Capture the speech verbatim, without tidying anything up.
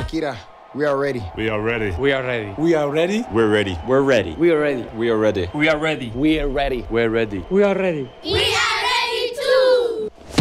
Akira, we are ready. We are ready. We are ready. We are ready. We're ready. We're ready. We are ready. We are ready. We are ready. We are ready. We're ready. We are ready. We